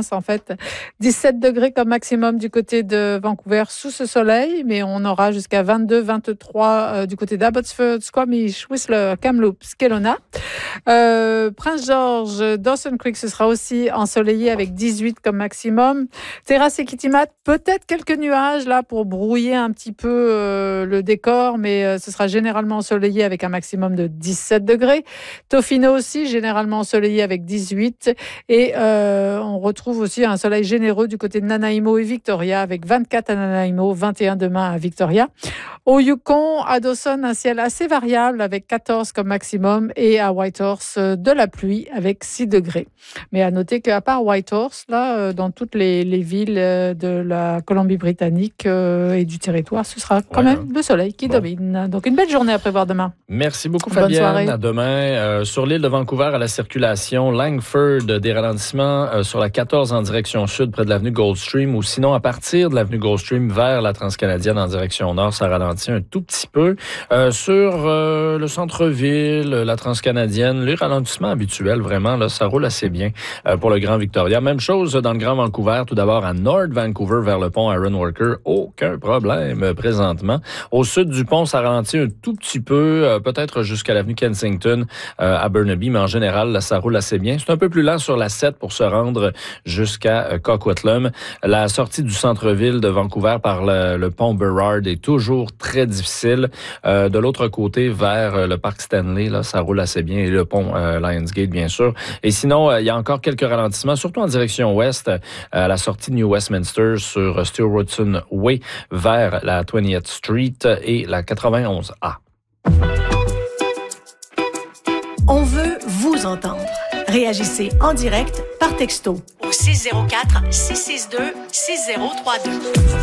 province, en fait. 17 degrés comme maximum du côté de Vancouver sous ce soleil, mais on aura jusqu'à 22, 23 du côté d'Abbotsford, Squamish, Whistler, Kamloops, Kelowna. Prince George, Dawson Creek, ce sera aussi ensoleillé avec 18 comme maximum. Terrasse et Kitimat, peut-être quelques nuages là pour brouiller un petit peu le décor, mais ce sera généralement ensoleillé avec un maximum de 17 degrés. Tofino aussi, généralement ensoleillé avec 18. Et on retrouve aussi un soleil généreux du côté de Nanaimo et Victoria avec 24 à Nanaimo, 21 demain à Victoria. Au Yukon, à Dawson, un ciel assez variable avec 14 comme maximum et à Whitehorse, de la pluie avec 6 degrés. Mais à noter qu'à part Whitehorse, là, dans toutes les villes de la Colombie-Britannique et du territoire, ce sera quand même le soleil qui domine. Donc une belle journée à prévoir demain. Merci beaucoup Fabienne. Bonne soirée. À demain. Sur l'île de Vancouver, à la circulation, Langford, des ralentissements sur la 14 en direction sud près de l'avenue Goldstream, ou sinon à partir de l'avenue Goldstream vers la Transcanadienne en direction nord, ça ralentit un tout petit peu. Sur le centre-ville, la Transcanadienne, les ralentissements habituels, vraiment, là, ça roule assez bien pour le Grand Victoria. Même chose dans le Grand Vancouver, tout d'abord à North Vancouver vers le pont Ironworker. Aucun problème présentement. Au sud du pont, ça ralentit un tout petit peu, peut-être jusqu'à l'avenue Kensington à Burnaby, mais en général, là, ça roule assez bien. C'est un peu plus lent sur la 7 pour se rendre jusqu'à Coquitlam. La sortie du centre-ville de Vancouver par le pont Burrard est toujours très difficile. De l'autre côté, vers le parc Stanley, là, ça roule assez bien, et le pont Lionsgate, bien sûr. Et sinon, il y a encore quelques ralentissements, surtout en direction ouest, à la sortie de New Westminster sur Stewartson Way vers la 20th Street et la 91A. On veut vous entendre. Réagissez en direct par texto au 604 662 6032.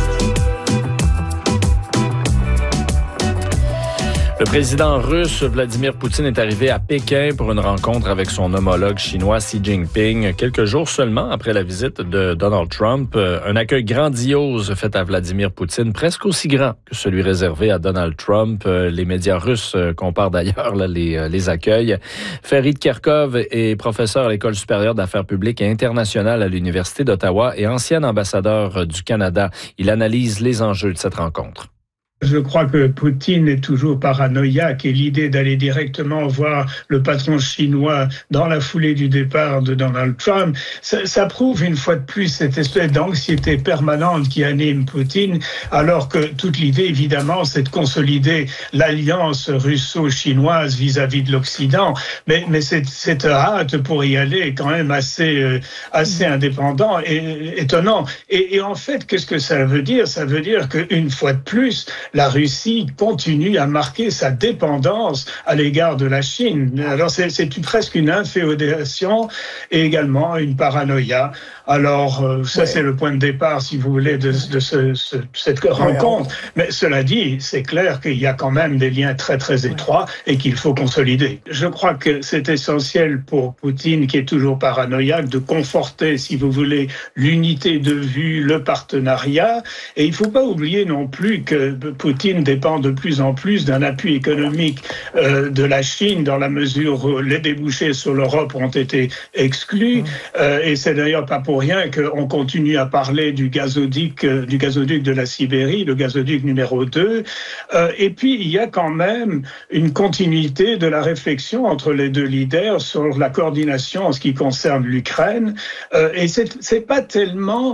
Le président russe Vladimir Poutine est arrivé à Pékin pour une rencontre avec son homologue chinois Xi Jinping, quelques jours seulement après la visite de Donald Trump. Un accueil grandiose fait à Vladimir Poutine, presque aussi grand que celui réservé à Donald Trump. Les médias russes comparent d'ailleurs là, les accueils. Farid Kerkov est professeur à l'École supérieure d'affaires publiques et internationales à l'Université d'Ottawa et ancien ambassadeur du Canada. Il analyse les enjeux de cette rencontre. Je crois que Poutine est toujours paranoïaque et l'idée d'aller directement voir le patron chinois dans la foulée du départ de Donald Trump, ça prouve une fois de plus cette espèce d'anxiété permanente qui anime Poutine, alors que toute l'idée, évidemment, c'est de consolider l'alliance russo-chinoise vis-à-vis de l'Occident. Mais cette hâte pour y aller est quand même assez indépendant et étonnant. Et en fait, qu'est-ce que ça veut dire ? Ça veut dire qu'une fois de plus, la Russie continue à marquer sa dépendance à l'égard de la Chine. Alors c'est presque une inféodation et également une paranoïa. Alors ça c'est le point de départ, si vous voulez, de cette rencontre. Mais cela dit, c'est clair qu'il y a quand même des liens très très étroits et qu'il faut consolider. Je crois que c'est essentiel pour Poutine, qui est toujours paranoïaque, de conforter, si vous voulez, l'unité de vue, le partenariat. Et il ne faut pas oublier non plus que Poutine dépend de plus en plus d'un appui économique de la Chine, dans la mesure où les débouchés sur l'Europe ont été exclus. Et c'est d'ailleurs pas pour rien qu'on continue à parler du gazoduc de la Sibérie, le gazoduc numéro 2. Et puis, il y a quand même une continuité de la réflexion entre les deux leaders sur la coordination en ce qui concerne l'Ukraine. Et c'est pas tellement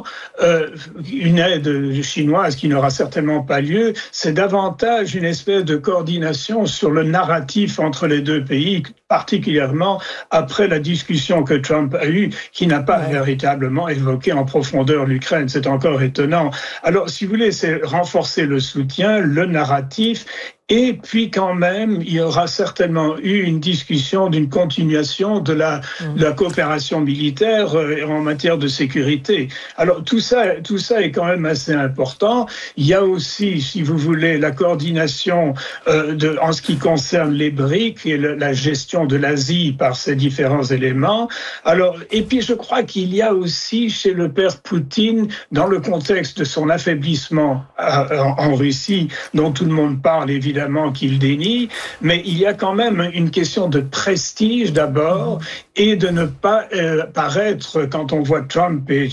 une aide chinoise qui n'aura certainement pas lieu, c'est davantage une espèce de coordination sur le narratif entre les deux pays, particulièrement après la discussion que Trump a eue, qui n'a pas véritablement évoqué en profondeur l'Ukraine. C'est encore étonnant. Alors, si vous voulez, c'est renforcer le soutien, le narratif. Et puis quand même, il y aura certainement eu une discussion d'une continuation de la coopération militaire en matière de sécurité. Alors tout ça est quand même assez important. Il y a aussi, si vous voulez, la coordination en ce qui concerne les BRICS et la gestion de l'Asie par ces différents éléments. Alors, et puis je crois qu'il y a aussi chez le père Poutine, dans le contexte de son affaiblissement en Russie, dont tout le monde parle évidemment, qu'il dénie, mais il y a quand même une question de prestige d'abord et de ne pas paraître, quand on voit Trump et